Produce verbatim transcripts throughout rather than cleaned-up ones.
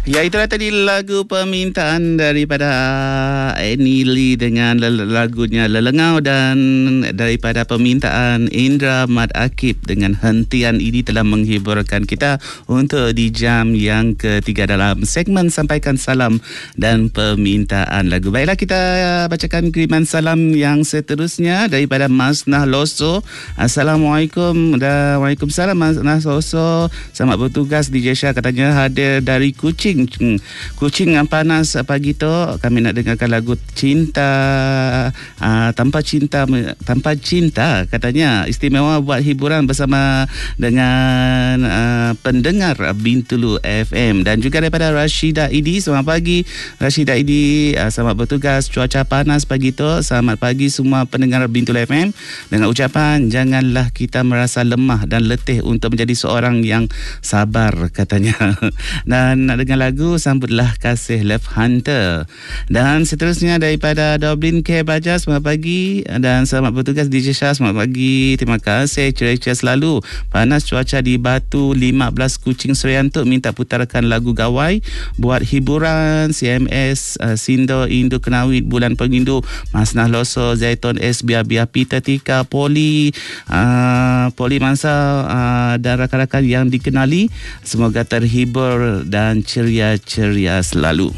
Ya, itulah tadi lagu permintaan daripada Annie Lee dengan lagunya Lelengau, dan daripada permintaan Indra Mat Akib dengan Hentian ini telah menghiburkan kita untuk di jam yang ketiga dalam segmen Sampaikan Salam dan Permintaan Lagu. Baiklah, kita bacakan kiriman salam yang seterusnya daripada Mas Nahloso. Assalamualaikum dan Waalaikumsalam Mas Nahloso. Selamat bertugas D J Syah, katanya hadir dari Kuching. Kuching yang panas pagi tu. Kami nak dengarkan lagu Cinta uh, Tanpa Cinta Tanpa Cinta, katanya istimewa buat hiburan bersama dengan uh, pendengar Bintulu F M. Dan juga daripada Rashidah Idi. Selamat pagi Rashidah Idi, uh, selamat bertugas. Cuaca panas pagi tu. Selamat pagi semua pendengar Bintulu F M, dengan ucapan janganlah kita merasa lemah dan letih untuk menjadi seorang yang sabar, katanya. Dan nak dengar lagu Sambutlah Kasih Love Hunter. Dan seterusnya daripada Dublin K Baja, selamat pagi dan selamat bertugas D J Syah. Selamat pagi, terima kasih, ceria-ceria selalu. Panas cuaca di Batu lima belas Kuching Seriantuk, minta putarkan lagu Gawai buat hiburan. C M S uh, Sindo Indo Kenawit Bulan Pengindu, Mas Nahloso, Zaitun S Biar Biar Peter Tika Poli uh, Poli Mansa uh, dan rakan-rakan yang dikenali, semoga terhibur dan ceria-ceria selalu.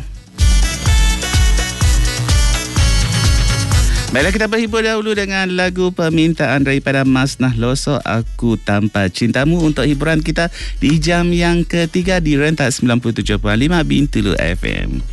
Baiklah, kita berhibur dahulu dengan lagu permintaan daripada Mas Nahloso, Aku Tanpa Cintamu, untuk hiburan kita di jam yang ketiga di rentak sembilan puluh tujuh perpuluhan lima Bintulu F M.